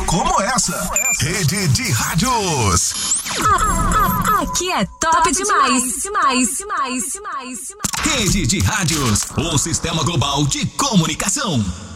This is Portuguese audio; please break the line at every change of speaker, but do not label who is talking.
como essa. Rede de Rádios.
Aqui é top demais.
Rede de Rádios, o sistema global de comunicação.